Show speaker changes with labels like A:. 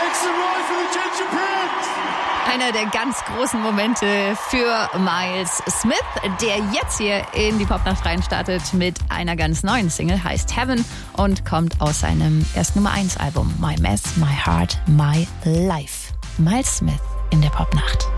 A: makes the ride for the Ginger Prince.
B: Einer der ganz großen Momente für Miles Smith, der jetzt hier in die Popnacht reinstartet mit einer ganz neuen Single, heißt Heaven und kommt aus seinem ersten Nummer 1 Album My Mess, My Heart, My Life. Miles Smith in der Popnacht.